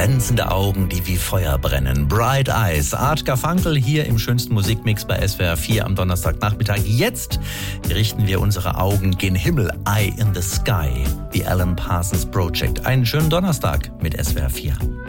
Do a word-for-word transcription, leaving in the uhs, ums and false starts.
glänzende Augen, die wie Feuer brennen. Bright Eyes. Art Garfunkel hier im schönsten Musikmix bei S W R vier am Donnerstagnachmittag. Jetzt richten wir unsere Augen gen Himmel. Eye in the Sky. The Alan Parsons Project. Einen schönen Donnerstag mit S W R vier.